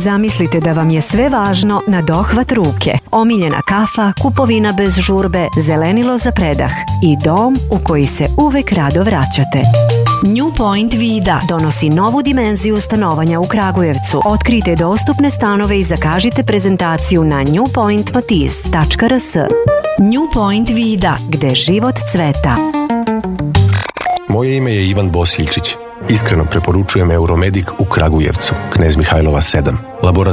Zamislite da vam je sve važno na dohvat ruke. Omiljena kafa, kupovina bez žurbe, zelenilo za predah i dom u koji se uvek rado vraćate. New Point Vida donosi novu dimenziju stanovanja u Kragujevcu. Otkrite dostupne stanove i zakažite prezentaciju na newpointmatiz.rs. New Point Vida, gde život cveta. Moje ime je Ivan Bosiljčić. Iskreno preporučujem Euromedik u Kragujevcu, Knez Mihajlova 7.